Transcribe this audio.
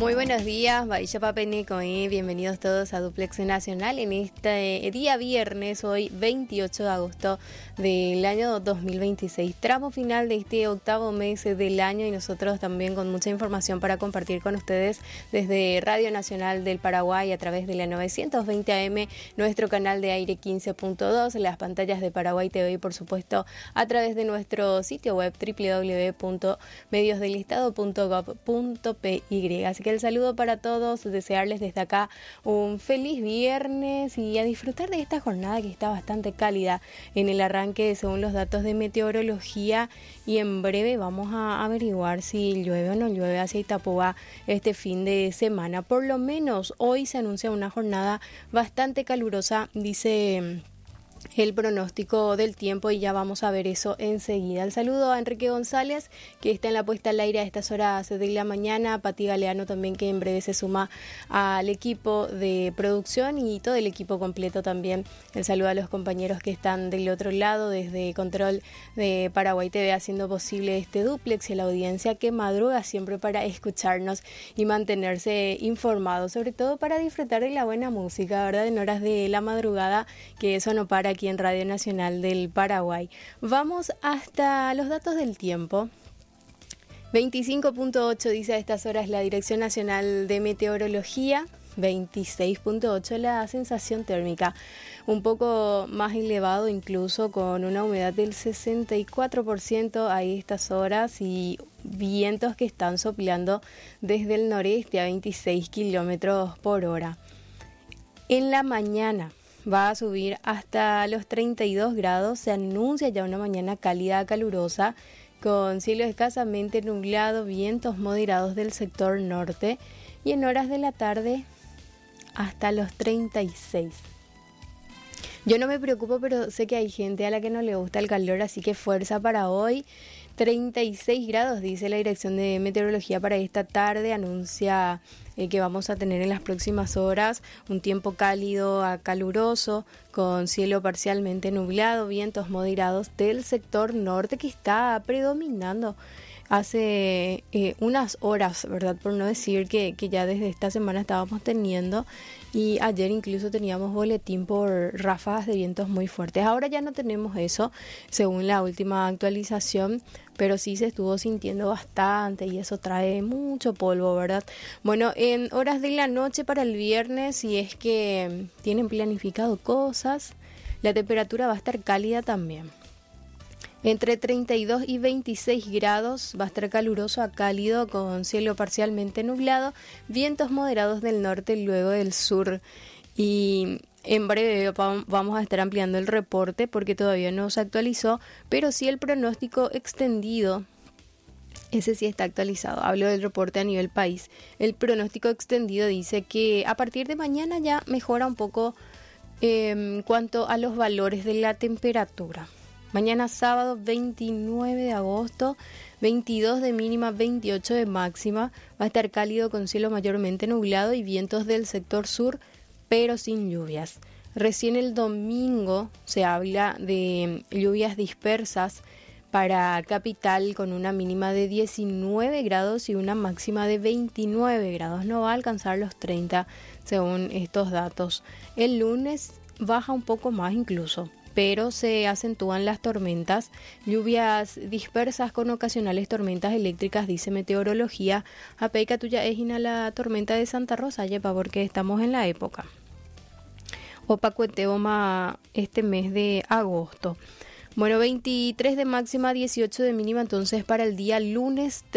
Muy buenos días, Bailla Papeneco, bienvenidos todos a Duplex Nacional en este día viernes, hoy 28 de agosto del año 2026, tramo final de este octavo mes del año y nosotros también con mucha información para compartir con ustedes desde Radio Nacional del Paraguay a través de la 920 AM, nuestro canal de aire 15.2, las pantallas de Paraguay TV y por supuesto a través de nuestro sitio web www.mediosdelestado.gov.py. Así que el saludo para todos, desearles desde acá un feliz viernes y a disfrutar de esta jornada que está bastante cálida en el arranque según los datos de meteorología y en breve vamos a averiguar si llueve o no llueve hacia Itapúa este fin de semana. Por lo menos hoy se anuncia una jornada bastante calurosa, dice el pronóstico del tiempo y ya vamos a ver eso enseguida. El saludo a Enrique González que está en la puesta al aire a estas horas de la mañana, a Pati Galeano también que en breve se suma al equipo de producción y todo el equipo completo también. El saludo a los compañeros que están del otro lado desde Control de Paraguay TV haciendo posible este duplex y a la audiencia que madruga siempre para escucharnos y mantenerse informados, sobre todo para disfrutar de la buena música, ¿verdad? En horas de la madrugada, que eso no para aquí en Radio Nacional del Paraguay. Vamos hasta los datos del tiempo. 25.8 dice a estas horas la Dirección Nacional de Meteorología, 26.8 la sensación térmica, un poco más elevado incluso con una humedad del 64% a estas horas y vientos que están soplando desde el noreste a 26 kilómetros por hora. En la mañana va a subir hasta los 32 grados, se anuncia ya una mañana cálida, calurosa, con cielo escasamente nublado, vientos moderados del sector norte y en horas de la tarde hasta los 36. Yo no me preocupo, pero sé que hay gente a la que no le gusta el calor, así que fuerza para hoy. 36 grados dice la Dirección de Meteorología para esta tarde, anuncia que vamos a tener en las próximas horas un tiempo cálido a caluroso con cielo parcialmente nublado, vientos moderados del sector norte que está predominando hace unas horas, ¿verdad? Por no decir que ya desde esta semana estábamos teniendo y ayer incluso teníamos boletín por ráfagas de vientos muy fuertes. Ahora ya no tenemos eso según la última actualización, pero sí se estuvo sintiendo bastante y eso trae mucho polvo, ¿verdad? Bueno, en horas de la noche para el viernes, si es que tienen planificado cosas, la temperatura va a estar cálida también. Entre 32 y 26 grados, va a estar caluroso a cálido con cielo parcialmente nublado, vientos moderados del norte y luego del sur. Y en breve vamos a estar ampliando el reporte porque todavía no se actualizó, pero sí el pronóstico extendido, ese sí está actualizado. Hablo del reporte a nivel país. El pronóstico extendido dice que a partir de mañana ya mejora un poco en cuanto a los valores de la temperatura. Mañana sábado 29 de agosto, 22 de mínima, 28 de máxima. Va a estar cálido con cielo mayormente nublado y vientos del sector sur, pero sin lluvias. Recién el domingo se habla de lluvias dispersas para capital con una mínima de 19 grados y una máxima de 29 grados. No va a alcanzar los 30 según estos datos. El lunes baja un poco más incluso, pero se acentúan las tormentas, lluvias dispersas con ocasionales tormentas eléctricas, dice meteorología. Apeica tuya es la tormenta de Santa Rosa, yepa, porque estamos en la época. Opa cueteoma este mes de agosto. Bueno, 23 de máxima, 18 de mínima, entonces para el día lunes